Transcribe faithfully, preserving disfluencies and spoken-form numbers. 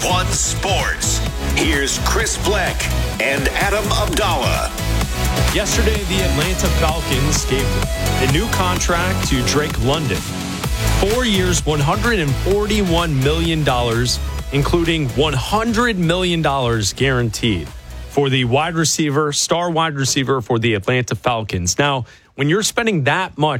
one Sports. Here's Chris Bleck and Adam Abdallah. Yesterday, the Atlanta Falcons gave a new contract to Drake London. Four years, one hundred forty-one million dollars, including one hundred million dollars guaranteed for the wide receiver, star wide receiver for the Atlanta Falcons. Now, when you're spending that much